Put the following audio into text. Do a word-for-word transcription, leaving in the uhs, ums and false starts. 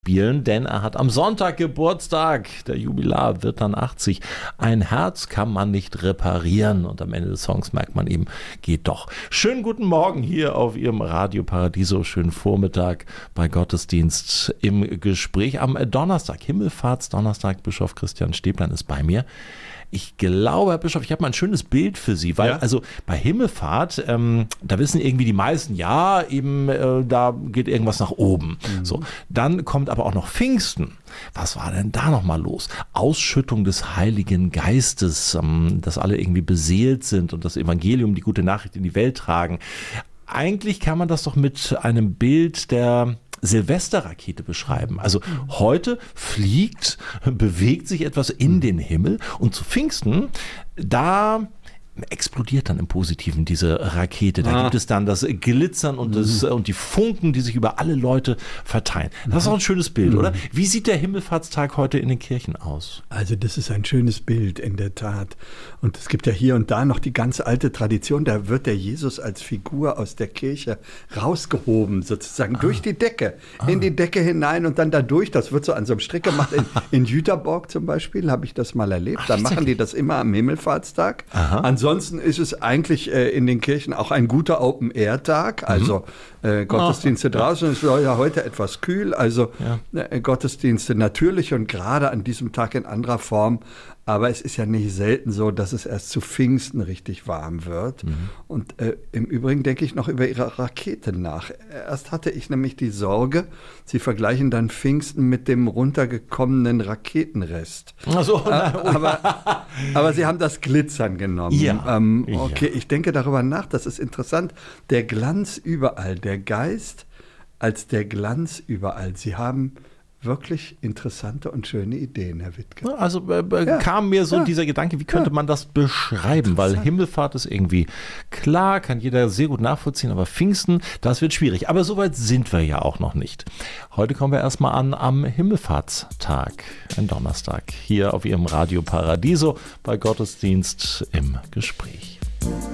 spielen, denn er hat am Sonntag Geburtstag. Der Jubilar wird dann achtzig. Ein Herz kann man nicht reparieren und am Ende des Songs merkt man eben, geht doch. Schönen guten Morgen hier auf Ihrem Radio Paradiso. Schönen Vormittag bei Gottesdienst im Gespräch am Donnerstag, Himmelfahrtsdonnerstag. Bischof Christian Stäblein ist bei mir. Ich glaube, Herr Bischof, ich habe mal ein schönes Bild für Sie, weil ja? also bei Himmelfahrt, ähm, da wissen irgendwie die meisten, ja, eben äh, da geht irgendwas nach oben. Mhm. So, dann kommt aber auch noch Pfingsten. Was war denn da nochmal los? Ausschüttung des Heiligen Geistes, ähm, dass alle irgendwie beseelt sind und das Evangelium, die gute Nachricht in die Welt tragen. Eigentlich kann man das doch mit einem Bild der Silvesterrakete beschreiben. Also heute fliegt, bewegt sich etwas in den Himmel und zu Pfingsten, da explodiert dann im Positiven diese Rakete. Da ah. gibt es dann das Glitzern und, das, und die Funken, die sich über alle Leute verteilen. Das ist auch ein schönes Bild, mhm. oder? Wie sieht der Himmelfahrtstag heute in den Kirchen aus? Also das ist ein schönes Bild, in der Tat. Und es gibt ja hier und da noch die ganz alte Tradition, da wird der Jesus als Figur aus der Kirche rausgehoben, sozusagen ah. durch die Decke, ah. in die Decke hinein und dann da durch. Das wird so an so einem Strick gemacht. In, in Jüterborg zum Beispiel habe ich das mal erlebt. Ach, da machen die das immer am Himmelfahrtstag. Aha. Ansonsten ist es eigentlich äh, in den Kirchen auch ein guter Open-Air-Tag, also äh, Gottesdienste oh, draußen. Ja. Es ist ja heute etwas kühl, also ja. äh, Gottesdienste natürlich und gerade an diesem Tag in anderer Form. Aber es ist ja nicht selten so, dass es erst zu Pfingsten richtig warm wird. Mhm. Und äh, im Übrigen denke ich noch über Ihre Rakete nach. Erst hatte ich nämlich die Sorge, Sie vergleichen dann Pfingsten mit dem runtergekommenen Raketenrest. Ach so, äh, aber, aber Sie haben das Glitzern genommen. Ja. Ähm, okay, ja. Ich denke darüber nach, das ist interessant. Der Glanz überall, der Geist als der Glanz überall. Sie haben wirklich interessante und schöne Ideen, Herr Wittke. Also äh, ja. kam mir so ja. dieser Gedanke, wie könnte ja. man das beschreiben? Weil Himmelfahrt ist irgendwie klar, kann jeder sehr gut nachvollziehen, aber Pfingsten, das wird schwierig. Aber so weit sind wir ja auch noch nicht. Heute kommen wir erstmal an am Himmelfahrtstag, ein Donnerstag, hier auf Ihrem Radio Paradiso bei Gottesdienst im Gespräch.